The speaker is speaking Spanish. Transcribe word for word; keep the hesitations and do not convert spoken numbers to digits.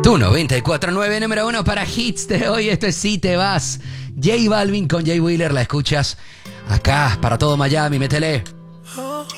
Tu noventa y cuatro punto nueve, número uno para hits de hoy. Esto es Si Te Vas. J Balvin con Jay Wheeler, la escuchas acá para todo Miami. Métele.